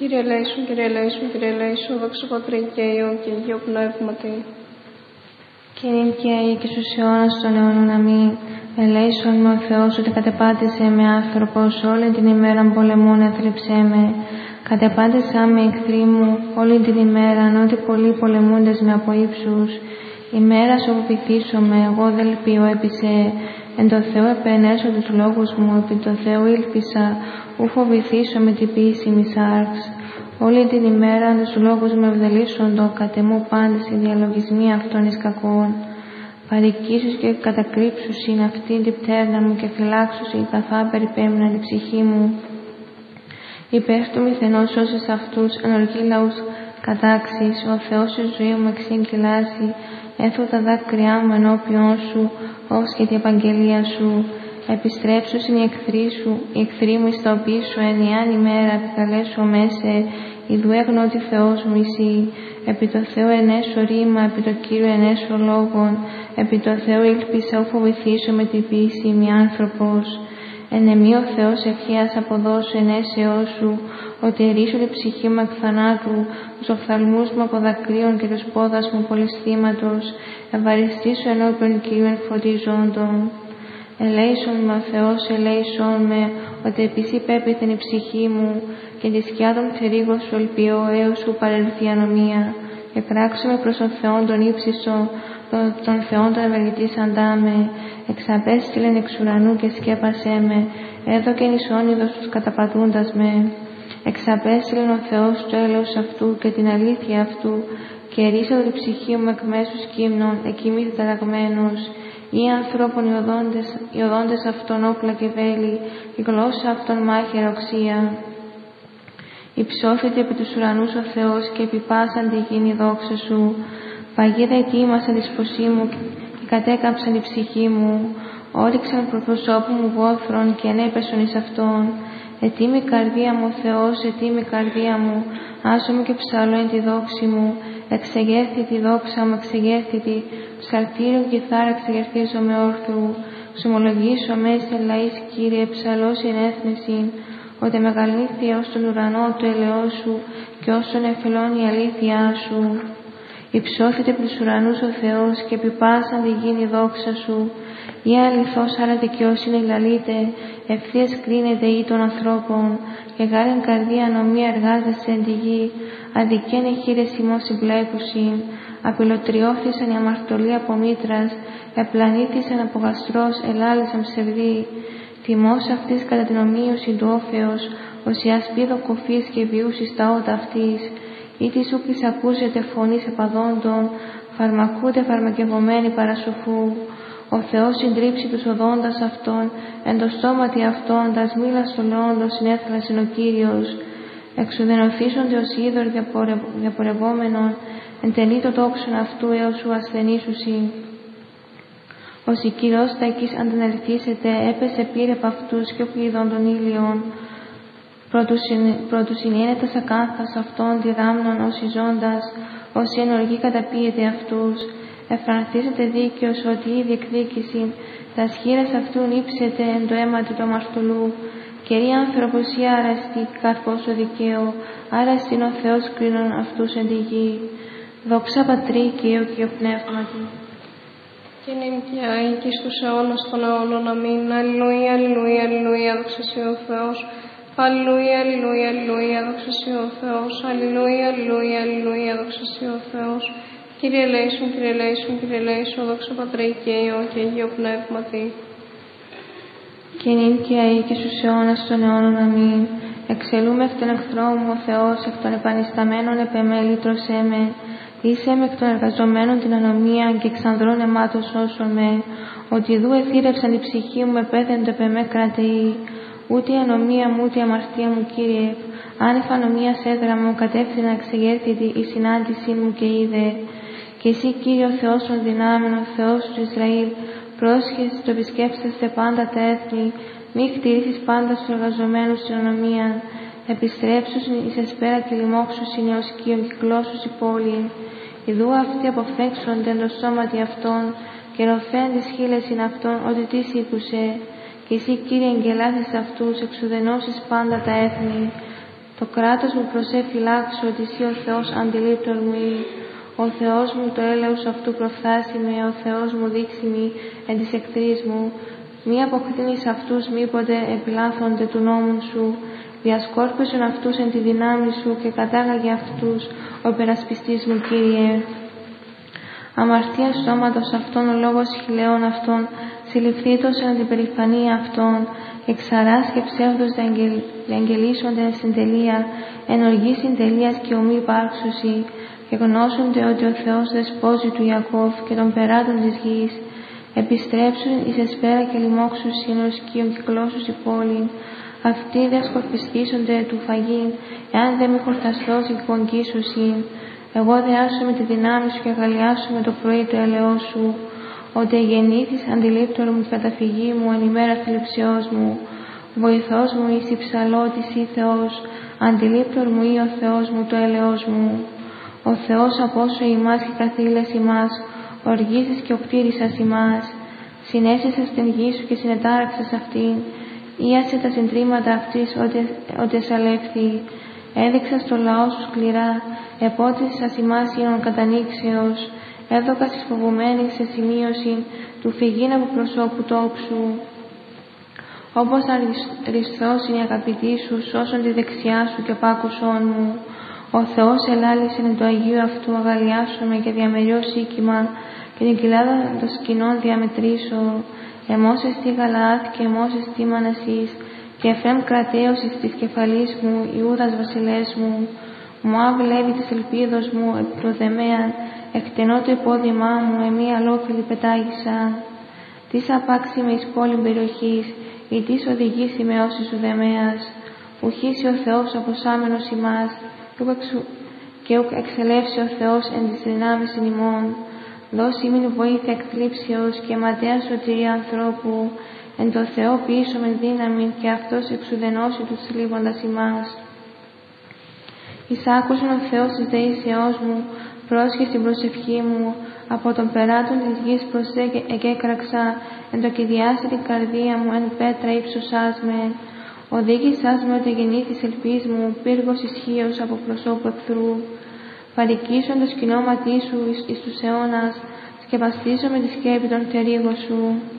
Κύριε ελέησον, Κύριε ελέησον, Κύριε ελέησον, δόξα Πατρί και Υιό και Αγίο Πνεύματι. Κύριε και Αγί και στους αιώνας των αιώνων αμήν. Ελέησον με ο Θεός ότι κατεπάτησε με άνθρωπος όλη την ημέρα πολεμών έθλιψέ με. Κατεπάτησα με εχθροί μου όλη την ημέρα, ότι πολλοί πολεμούντες με από ύψους. Ημέρας όπου πηθήσομαι, εγώ δεν λυπήσω έπεισε. Εν το Θεό επενέσω τους λόγους μου, επί το Θεό ήλπισα, ου φοβηθήσω με την ποίηση μισάρξ. Όλη την ημέρα τους λόγους με ευδελίσσοντο, κατεμού πάντες οι διαλογισμοί αυτών εις κακών. Παρικήσους και κατακρύψους είναι αυτήν την πτέρνα μου και φυλάξους η καθά περιπέμενα την ψυχή μου. Υπέρ του μηθενός όσες αυτούς ενοργή λαούς κατάξεις, ο Θεός η ζωή μου εξεγγυλάσει, έθω τα δάκρυά μου ενώπιον σου, ως και την επαγγελία σου. Επιστρέψους είναι οι εχθροί σου, οι εχθροί μου εις τα οποία σου ενιάν ημέρα επικαλέσου μέσε, ιδού έγνω ότι Θεός μου εσύ. Επί το Θεό ενέσω ρήμα, επί το Κύριο ενέσω λόγον, επί το Θεό ήλπισα ου φοβηθήσω με την ποίηση μη άνθρωπος. Εν εμή ο Θεός ευχαίας αποδώσου ενέσεώς σου, ότι ερίσω την ψυχή μου εκ θανάτου, τους οφθαλμούς μου από δακρύων και τους πόδας μου πολυσθήματος, ευαριστήσω ενώπιον Κυρίου εκφωτιζόντων. Ελέησον με ο Θεός, ελέησον με, ότι επίσης υπέπειθεν η ψυχή μου, και τη σκιά των θερίγων σου ελπιώ, έως σου παρελθεί ανομία. Και κράξουμε προς τον Θεόν τον ύψιστο, τον Θεόν τον ευεργετής αντάμε, εξαπέστειλεν εξ ουρανού και σκέπασέ με, έδωκεν εις όνειδος τους καταπατούντας με. Εξαπέστειλεν ο Θεός το έλεος αυτού και την αλήθεια αυτού, και ερίσατε την ψυχή μου εκ μέσου σκύμνων, εκοιμήθη ταραγμένος. Ή ανθρώπων οι οδόντες αυτών όπλα και βέλη, η γλώσσα αυτών μάχαιρα οξία. Υψώθητε επί τους ουρανούς ο Θεός και επί πάσαν τη γη η δόξα σου. Παγίδα ετοίμασαν τη σποσή μου και κατέκαμψαν τη ψυχή μου. Όριξαν προ προσώπου μου βόθρον και ενέπεσον εις αυτόν. Ετοίμη καρδία μου ο Θεός, ετοίμη καρδία μου, άσο μου και ψαλώ εν τη δόξη μου. Εξεγέρθη τη δόξα μου, εξεγέρθη τη ψαλτήριο κιθάρα, εξεγερθίζω με όρθρου. Ξομολογήσω μέσα λαείς, Κύριε, ψαλός εν έθνεση, ότι μεγαλύνθη ως τον ουρανό του ελαιός σου και όσον εφελών η αλήθειά σου. Υψώθητε προς τους ουρανούς ο Θεός και επιπάσαν τη γη η δόξα σου. Ή αληθώς άρα δικαιοσύνη λαλείτε, ευθείας κρίνεται ή των ανθρώπων, και γάρεν καρδία νομία εργάζεσαι εν τη γη, αδικένε χείρες ημών συμπλέκουσιν, απειλοτριώθησαν οι αμαρτωλοί από μήτρας, επλανήθησαν από γαστρός, ελάλησαν ψευδοί. Τιμός αυτής κατά την ομοίωση του όφεως, ως η ασπίδο κοφής και βιούσης τα ότα αυτής, ή της ούκης ακούσετε φωνής επαδόντων, φαρμακούτε φαρμακευομένοι παρασοφού. Ο Θεός συντρίψει τους οδόντας αυτών, εν το στόματι αυτών, τας μήλας των λεόντων συνέθλασεν ο Κύριος. Εξουδενωθήσονται ως είδωρ διαπορευόμενων, εν τελεί το τόξον αυτού έως σου ασθενήσουσι. Ως η Κύριος τα εκείς ανταναληθήσετε, έπεσε πήρε από αυτούς και οπλίδων των ήλιων. Πρωτου συνένετας ακάθας αυτών διδάμνων ως η ζώντας, ως η ενοργή καταπίεται αυτούς. Εφρανθήσετε δίκαιος ότι η διεκδίκηση, τα σχήρας αυτούν ύψετε εν το αίματι του αμαρτωλού. Καιρή άνθρωπος ή άραστη, καθώς ο δικαίο, άραστην ο Θεός κρίνων αυτούς εν τη γη. Δόξα Πατρί και Υιό και Πνεύματι. Και νυν και αεί και στους αιώνας των αιώνων αμήν. Αλληλούια, αλληλούια, αλληλούια, δόξα σοι ο Θεός. Αλληλούια, αλληλούια, αλληλούια, δόξα σοι ο Θεός. Αλληλούια, αλληλούια, αλληλούια, δόξα σοι ο Θεός. Κύριε ελέησον, Κύριε ελέησον, Κύριε ελέησον, δόξα Πατρί και Υιό και Αγίο Πνεύματι. Και νυν και αεί και στους αιώνας των αιώνων αμήν. Εξελούμε εκ των εχθρών μου ο Θεός, εκ των επανισταμένων επεμέ λύτρωσέ με. Είσαι με εκ των εργαζομένων την ανομία και εξανδρών αιμάτων σώσον με. Ότι δού εθύρευσαν η ψυχή μου, επέθεντο επεμέ κρατεή. Ούτε η ανομία μου, ούτε η αμαρτία μου, Κύριε. Άνευ ανομίας έδρα μου, κατεύθυνα εξεγέρθητη η συνάντησή μου και είδε. Και εσύ, Κύριε, ο Θεός των δυνάμεων, ο Θεός του Ισραήλ, πρόσχεσαι το επισκέψεσαι πάντα τα έθνη, μη χτυρίσεις πάντα στους εργαζομένους στην ανομία. Επιστρέψους εις εσπέρα και λοιμώξους είναι ως κύων κυκλώσους η πόλη. Ιδού αυτοί αποφέξονται εν το σώματι αυτών, και ροφέαν τις χείλες είναι αυτών, ότι τι σήκουσε. Και εσύ, Κύριε, εγγελάσεις αυτούς, εξουδενώσεις πάντα τα έθνη. Το κράτος μου προσέφυλάξω, ότι εσύ ο Θεός αντιλήπτον μου ή. Ο Θεός μου το έλεος αυτού προφθάσει με, ο Θεός μου δείξει μη εν της εχθρής μου. Μη αποκτήνεις αυτούς μήποτε επιλάθονται του νόμου σου. Διασκόρπισον αυτούς εν τη δυνάμει σου και κατάγαγε αυτούς ο υπερασπιστής μου, Κύριε. Αμαρτία σώματος αυτών ο λόγος χιλέων αυτών, συλληφθήτως εν την περηφανία αυτών, εξαράς και ψεύδος διαγγελίσονται στην τελεία, εν οργή συντελείας και ομή υπάρξουσι, και γνώσονται ότι ο Θεός δεσπόζει του Ιακώβ και των περάτων της γης. Επιστρέψουν εις εσπέρα και λοιμώξουσι εν οσκίων κυκλώσουσι πόλη. Αυτοί διασκορπιστήσονται του φαγήν, εάν δεν μη χορταστώσει και κογγίσουσι. Εγώ δεάσω με τη δυνάμει σου και αγαλιάσω με το πρωί του ελαιός σου. Ότι γεννήθης αντιλήπτωρ μου και καταφυγή μου εν ημέρα θλιψιός μου. Βοηθός μου είσαι ψαλώτης ή Θεός, αντιλήπτωρ μου ή ο Θεός μου το έλεος μου. Ο Θεός απόσο ημάς και καθήλες ημάς, οργίζεις και οπτήρισας ημάς. Συνέστησας την γη σου και συνετάραξας αυτήν, ίασε τα συντρίμματα αυτής ότι εσαλεύθη. Έδειξας το λαό σου σκληρά, επότισας ημάς ίνων κατανοίξεως, έδωκας εις φοβουμένης σε σημείωση του φυγήν από προσώπου τόξου. Όπως αριστός είναι η αγαπητή σου, σώσον τη δεξιά σου και πάκουσόν μου. Ο Θεός ελάλησε εν το Αγίου αυτού, αγαλιάσομαι και διαμεριώς οίκημα, και την κοιλάδα των σκηνών διαμετρήσω. Εμώσες τη Γαλαάθ και εμώσες τη Μανασής, και Εφραίμ κρατέως εις της κεφαλής μου, Ιούδας βασιλές μου. Μωάβ βλέπει της ελπίδος μου, επιπροδεμέαν, εκτενώ το υπόδημά μου, εμεί αλόφιλη πετάγησα. Τις απάξει με εις πόλην περιοχής, ή τις οδηγήσει με όσοι σου δεμέας. Ουχήσει ο Θεός αποσάμενος ημάς, και ουκ εξελεύσει ο Θεός εν της δυνάμεις εν ημών. Δώσει μην βοήθεια εκθλίψεως και ματέα σωτηρία ανθρώπου, εν το Θεό πίσω με δύναμη και αυτός εξουδενώσει τους θλίβοντας ημάς. Εισάκουσον ο Θεός της δεήσεώς μου, πρόσχε στην προσευχή μου, από τον περάτων της γης προς εκέκραξα, εν το κυδιάσει την καρδία μου, εν πέτρα ύψωσάς με. Οδήγησάς με ότι γεννήθης ελπίς μου, πύργος ισχύος από προσώπου εχθρού. Παρικήσον το σκηνώματί σου εις τους αιώνας, σκεπαστήσω με τη σκέπη των θερίγων σου.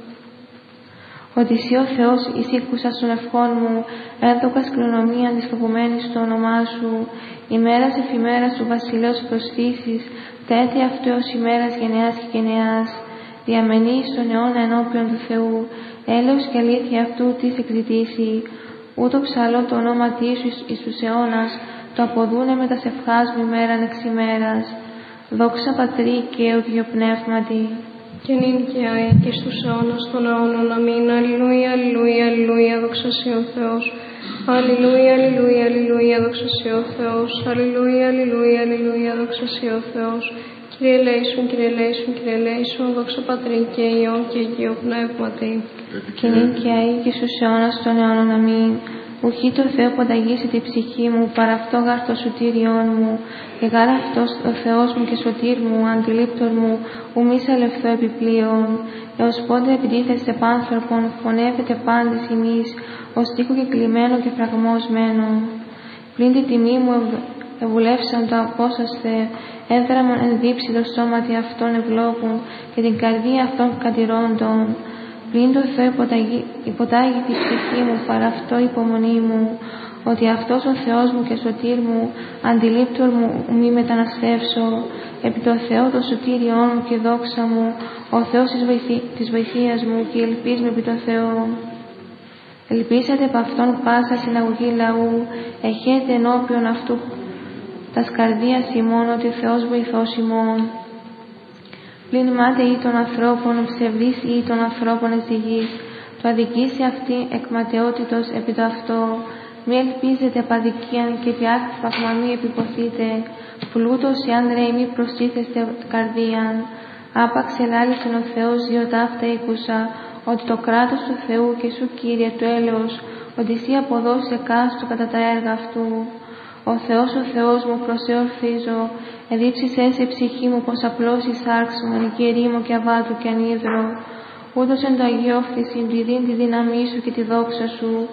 Ότι εσύ ο Θεός εισήκουσας των ευχών μου, έδωκας κληρονομίαν της φοβουμένης στο όνομά σου. Ημέρας εφημέρας του βασιλέως προσθήσεις, τέτοια αυτού ως ημέρας γενεάς και γενεάς. Διαμενεί στον αιώνα ενώπιον του Θεού, έλεος και αλήθεια αυτού της εξητήσει. Ούτω ψαλώ το ονόματί σου εις τους αιώνας, το αποδούνε με τα σευχάς μου ημέραν εξ ημέρας. Δόξα Πατρί και Υιό Πνεύματι. Και νυν και αεί και στους αιώνας των αιώνων. Αμήν. Αλληλούια, αλληλούια, αλληλούια, δόξα σοι ο Θεός. Αλληλούια, αλληλούια, αλληλούια, δόξα σοι ο Θεός. Αλληλούια, αλληλούια, αλληλούια, δόξα σοι ο Θεός. Κύριε ελέησον, Κύριε ελέησον, Κύριε ελέησον, δόξα Πατρί και Υιό και Αγίο Πνεύματι. Και νυν και αεί και στους αιώνας των αιώνων. Αμήν. Ουχή το Θεό που ανταγήσει την ψυχή μου, παρά αυτό γάρ το σωτήριόν μου, και γάρ αυτός ο Θεός μου και σωτήρ μου, αντιλήπτορ μου, ου μη σαλευθώ επιπλέον. Έως πότε επιτίθεσαι πάνθρωπον, φωνεύεται πάντης ημείς, ως τείχο και κλειμένο και φραγμοσμένο. Πλην τη τιμή μου ευουλεύσαν το απόσαστε, έδραμον εν δίψη το σώματι αυτών ευλόγουν, και την καρδία αυτών κατηρώντων. Πλην το Θεό υποτάγει τη ψυχή μου, παρά αυτό υπομονή μου, ότι αυτός ο Θεός μου και σωτήρ μου, αντιλήπτορ μου μη μεταναστεύσω, επί το Θεό το σωτήριόν μου και δόξα μου, ο Θεός της βοηθείας μου και ελπίζουμε επί το Θεό. Ελπίσατε επ' αυτόν πάσα συναγωγή λαού, εχέτε ενώπιον αυτού τας καρδίας ημών, ότι Θεός βοηθός ημών. Πλην μάτε ή των ανθρώπων, ψευδής ή των ανθρώπων εις τη γης, το αδικήσει αυτή εκματαιότητος επί το αυτό. Μη ελπίζετε παδικίαν και τη άκρη φαγμαμή επιποθείτε, πλούτος οι άνδρεοι μη προστίθεστε καρδίαν. Άπαξ ελάλησεν ο Θεός δύο ταύτα ήκουσα, ότι το κράτος του Θεού και σου Κύριε του έλεος, ότι εσύ αποδώσεις εκάστου κατά τα έργα αυτού. Ο Θεός μου προσεορθίζω, εδίψησέ σε ψυχή μου πως απλώς εισάρξουν και ερήμο και αβάτου και ανίδρο. Ούτως εν το Αγιόφθησιν τη δίν τη δύναμή σου και τη δόξα σου,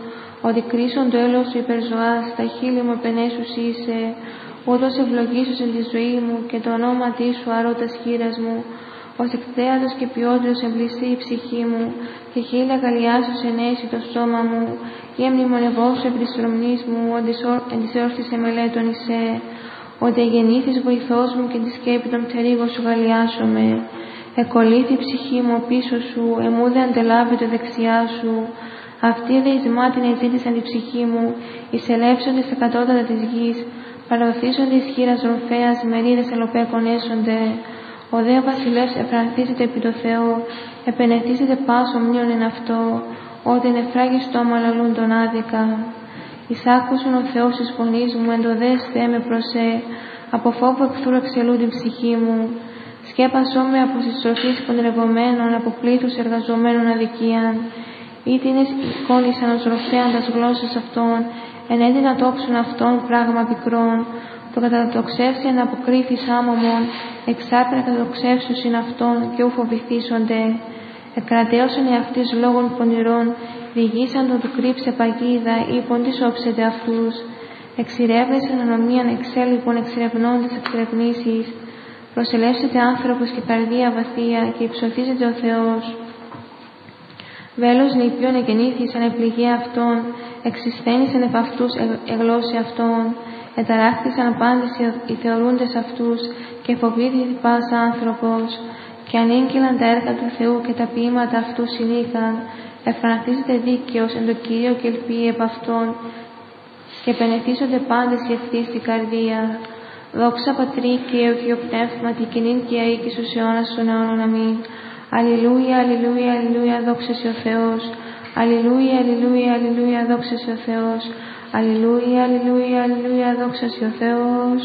ότι κρίσον το έλεος σου υπερζωάς, τα χείλη μου επενέσους είσαι, ούτως ευλογήσους εν τη ζωή μου και το ονόματί σου αρώτας χείρας μου, ως εκθέατος και ποιότητος εμπληστεί η ψυχή μου, και χείλη αγαλιάσους ενέσει το σώμα μου, ή εμνημονευώσου επί της φρομνής μου, εν της όρθης εμελέτων εισέ, ότι εγεννήθης βοηθός μου και τη σκέπη των πτερίγων σου γαλιάσομαι. Εκολύθη η ψυχή μου πίσω σου, εμού δε αντελάβει το δεξιά σου. Αυτοί δε εις μάτιν εζήτησαν την ψυχή μου, εισελεύσονται στα κατώτατα της γης, παραδοθήσονται εις χείρας ροφέας, μερίδες ελοπέκων έσονται. Ο δε βασιλεύς εφρανθίζεται επί το Θεό, επενεθίζεται πάσο μνήον εν αυτό, ότι εν εφράγει στόμα λαλούν τον άδικα. Εισάκουσον ο Θεός της φωνής μου, εντοδέστε με προσέ, από φόβο εχθρού εξελούν την ψυχή μου. Σκέπασό με από τις σοφείς πονηρευομένων, από πλήθους εργαζομένων αδικίαν. Ήτινες εικόνησαν ως ροφέαντας γλώσσες αυτών, εν έντινα τόξουν αυτών πράγμα πικρών. Το κατατοξεύσιαν αποκρύφης άμωμον, εξάπειρα κατατοξεύσουσιν αυτών και ου φοβηθήσονται. Εκρατέωσαν εαυτής λόγων πονηρών, διηγήσαν τον του κρύψε παγίδα, είπον τι όψετε αυτούς. Εξηρεύνησαν ανομίαν εξέλιπων εξερευνώντες εξερευνήσεις. Προσελεύσεται άνθρωπος και καρδία βαθία και υψωθίζεται ο Θεός. Βέλος νηπιών εγεννήθησαν επληγέ αυτών, εξισθένησαν επ' αυτούς εγλώσσοι αυτών. Εταράχθησαν πάντες οι θεωρούντες αυτούς και φοβήθηκε πάσα άνθρωπος. Και ανήγγυλαν τα έργα του Θεού και τα ποίηματα αυτού συνήκαν. Εφρανθίζεται δίκαιος εν το Κυρίο και ελπίει επ' αυτόν. Και επενεθίζονται πάντες οι ευθύς στην καρδία. Δόξα Πατρί και Υιό και Πνεύματι, και νυν και αεί και στους αιώνας των αιώνων. Αμήν. Αλληλούια, αλληλούια, αλληλούια, δόξα σε ο Θεός. Αλληλούια, αλληλούια, αλληλούια, δόξα σε ο Θεός. Αλληλούια, αλληλούια, αλληλούια, δόξα σε ο Θεός.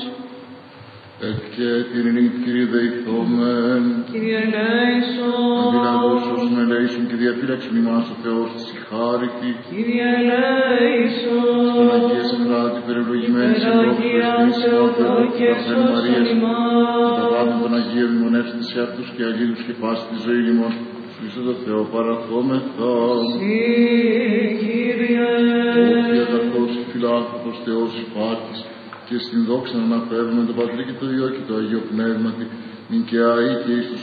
Και την Κύριε δεηθόμεν. Κύριε ελέησον. Αντιλαγούσος με ελέησον και διαφύλαξον ημάς ο Θεός της η χάρητη. Κύριε ελέησον. Στον Αγία Συγχράτη περιευλογημένης Ευρώπης Χριστής Παρθένου Μαρίας, των παπάτων των Αγίων μνημονεύσετε σε αυτούς και αλλήλους και πάση τη ζωή ημών. Χριστό το Θεό παραθόμεθα. Συ, Κύριε. Ο διαταχτός και φιλάνθρωπος Θεός υπάρχεις, και στην δόξα να αναφέρουμε τον Πατρί και το Υιό και το Αγίο Πνεύματι, νυν και αεί και εις τους